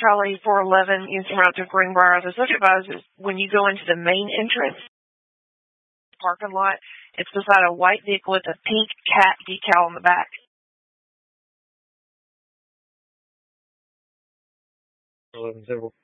Charlie 411 using route to Greenbrier. The subject bus is when you go into the main entrance parking lot, it's beside a white vehicle with a pink cat decal on the back. 11-0.